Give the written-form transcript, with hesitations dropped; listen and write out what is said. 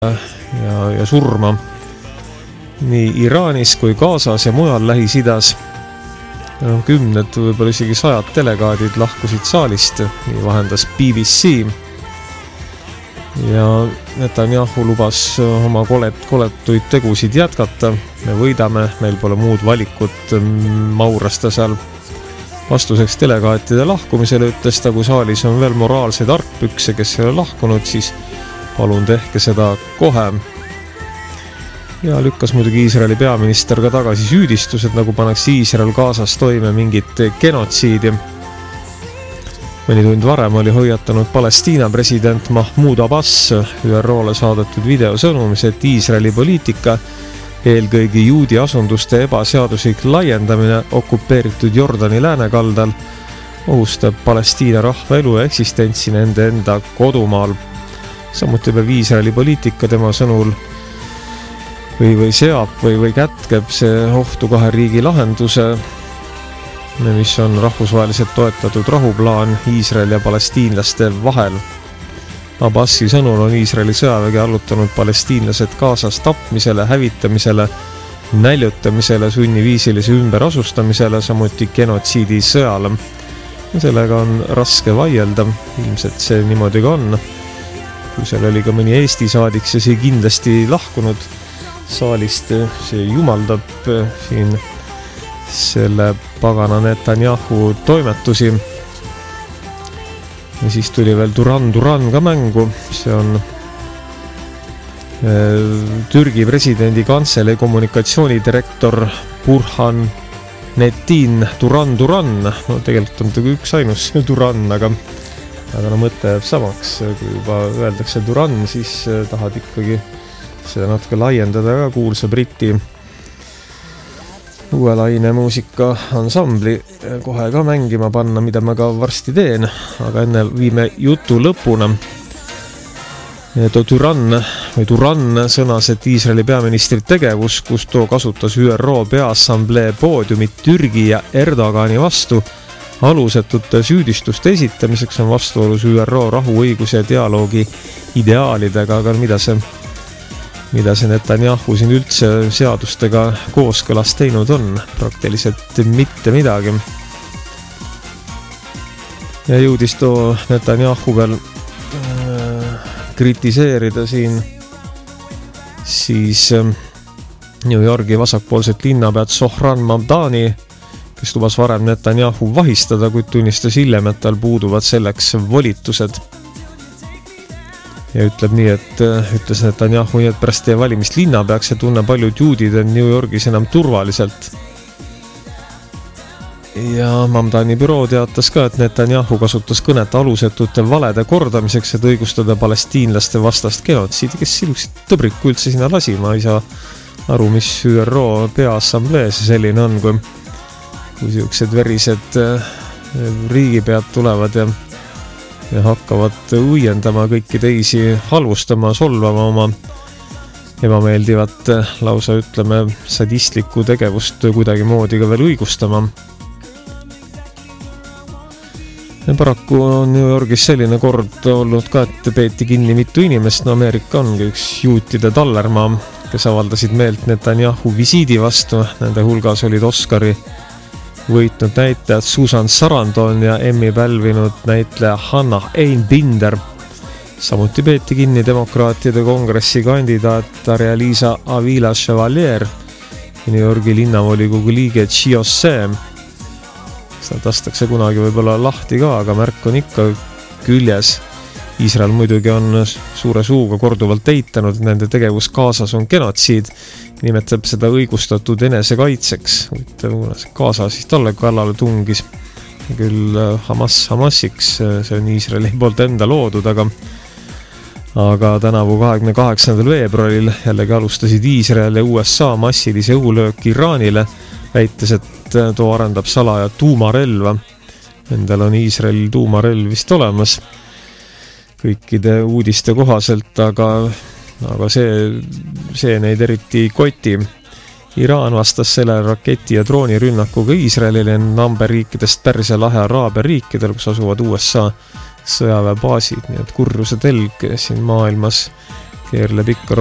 ja surma nii Iraanis kui Gazas ja mujal Lähis-Idas. Kümned, võib-olla isegi 100 delegaadid lahkusid saalist, nii vahendas BBC. Ja Netanyahu lubas oma koletuid tegusid jätkata. Me võidame, meil pole muud valikut, mauras ta seal. Vastuseks delegaatide lahkumisele ütles ta, kui saalis on veel moraalseid argpükse, kes ei ole lahkunud, siis palun tehke seda kohe. Ja lükkas muidugi Iisraeli peaminister ka tagasi süüdistused, nagu pannakse Iisrael Gazas toime mingit genotsiidi. Mõni tund varem oli hoiatanud Palestiina president Mahmoud Abbas ÜRO-le saadetud videosõnumis, et Iisraeli poliitika, eelkõige juudi asunduste ebaseaduslik laiendamine okupeeritud Jordani läänekaldal, ohustab Palestiina rahva elu ja eksistentsi nende enda kodumaal. Samuti peab Iisraeli poliitika tema sõnul või seab või kätkeb see ohtu kahe riigi lahenduse, mis on rahvusvaheliselt toetatud rahuplaan Iisraeli ja palestiinlaste vahel. Abbasi sõnul on Iisraeli sõjavägi allutanud palestiinlased Gazas tapmisele, hävitamisele, näljutamisele, sunniviisilise ümberasustamisele, samuti genotsiidi sõjale. Sellega on raske vaielda, ilmselt see niimoodi ka on. Kui seal oli ka mõni Eesti saadik, see kindlasti lahkunud saalist, see jumaldab siin selle pagana Netanyahu toimetusi. Ja siis tuli veel Duran ka mängu, see on Türgi presidendi kantselei kommunikatsioonidirektor Burhan Netin Duran. No tegelikult on ta üks ainus Duran, aga mõte jääb samaks. Kui juba öeldakse Duran, siis tahad ikkagi seda natuke laiendada ka kuulsa Briti uue laine muusika ansambli kohe ka mängima panna, mida ma ka varsti teen, aga enne viime jutu lõpuna. Duran sõnas, et Iisraeli peaministri tegevus, kus too kasutas ÜRO Peaassamblee poodiumit Türgi ja Erdogani vastu alusetute süüdistuste esitamiseks, on vastuolus ÜRO rahuõiguse ja dialoogi ideaalidega, aga mida see Netanyahu siin üldse seadustega kooskõlas teinud on, praktiliselt mitte midagi. Ja jõudis too Netanyahu veel kritiseerida siin siis New Yorgi vasakpoolset linnapead Zohran Mamdani, kes lubas varem Netanyahu vahistada, kuid tunnistas hiljem, et tal puuduvad selleks volitused. Ja ütleb nii, ütles Netanyahu nii, et pärast teie valimist linnapeaks ja tunne paljud juudid on New Yorgis enam turvaliselt. Ja Mamdani büroo teatas ka, et Netanyahu kasutas kõnet alusetute valede kordamiseks, et õigustada palestiinlaste vastast genotsiidi, kes siluksid tõbriku üldse sinna lasi. Ma ei saa aru, mis ÜRO Peaassamblee see selline on, kui siuksed verised riigipead tulevad ja hakkavad õiendama kõiki teisi, halvustama, solvama oma ebameeldivat, lausa ütleme, sadistlikku tegevust kuidagi moodi ka veel õigustama. Ja paraku on New Yorgis selline kord olnud ka, et peeti kinni mitu inimest. No Ameerika ongi üks juutide tallermaa, kes avaldasid meelt Netanyahu visiidi vastu. Nende hulgas olid Oscari võitnud näitlejad Susan Sarandon ja Emmy pälvinud näitleja Hannah Einbinder. Samuti peeti kinni demokraatide kongressi kandidaat Arielisa Avila Chevalier ja New Yorgi linnavolikogu liige Chiose. Seda tastakse kunagi võib-olla lahti ka, aga märk on ikka küljes. Iisrael muidugi on suure suuga korduvalt eitanud, et nende tegevus Gazas on genotsiid. Nimetab seda õigustatud enesekaitseks. Gaza siis talle kallale tungis. Küll Hamasiks, see on Iisraeli poolt enda loodud, aga tänavu 28. veebruaril jällegi alustasid Iisrael ja USA massilise õhulööki Iraanile, väites, et too arendab salaja tuumarelva. Endal on Iisraelil tuumarelv vist olemas kõikide uudiste kohaselt, aga see neid eriti ei koti. Iraan vastas selle raketi ja droonirünnakuga Iisraelile naaberriikidest Pärsia lahe Araabia riikidel, kus asuvad USA sõjaväebaasid, nii et kurjuse telg siin maailmas keerleb ikka